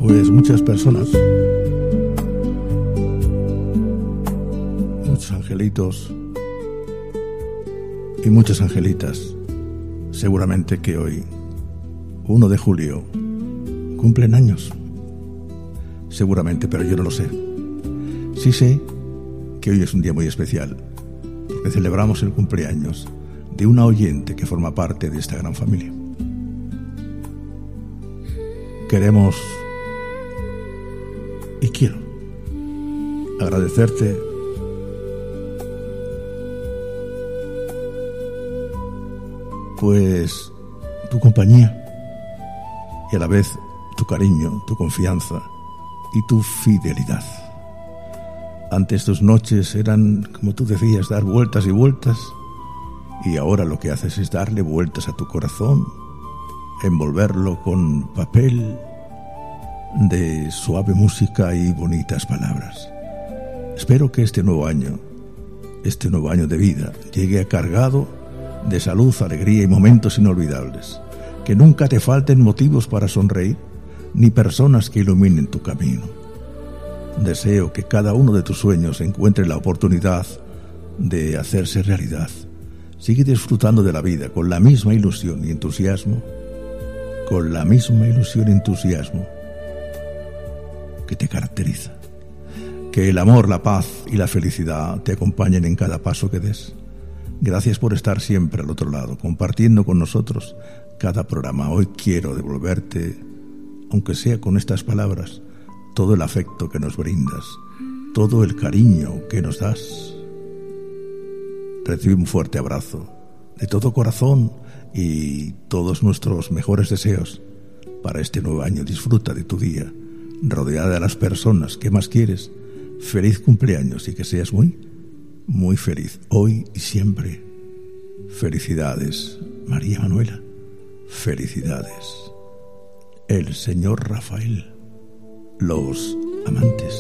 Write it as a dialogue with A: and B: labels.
A: Pues muchas personas, muchos angelitos y muchas angelitas, seguramente que hoy, 1 de julio, cumplen años. Seguramente, pero yo no lo sé. Sí sé que hoy es un día muy especial, porque celebramos el cumpleaños de una oyente que forma parte de esta gran familia. Queremos y quiero agradecerte pues tu compañía y a la vez tu cariño, tu confianza y tu fidelidad. Antes tus noches eran, como tú decías, dar vueltas y vueltas, y ahora lo que haces es darle vueltas a tu corazón, envolverlo con papel de suave música y bonitas palabras. Espero que este nuevo año de vida, llegue cargado de salud, alegría y momentos inolvidables. Que nunca te falten motivos para sonreír, ni personas que iluminen tu camino. Deseo que cada uno de tus sueños encuentre la oportunidad de hacerse realidad. Sigue disfrutando de la vida con la misma ilusión y entusiasmo, que te caracteriza. Que el amor, la paz y la felicidad te acompañen en cada paso que des. Gracias por estar siempre al otro lado, compartiendo con nosotros cada programa. Hoy quiero devolverte, aunque sea con estas palabras, todo el afecto que nos brindas, todo el cariño que nos das. Recibe un fuerte abrazo de todo corazón y todos nuestros mejores deseos para este nuevo año. Disfruta de tu día, rodeada de las personas que más quieres. Feliz cumpleaños y que seas muy, muy feliz, hoy y siempre. Felicidades, María Manuela. Felicidades. El señor Rafael. Los amantes.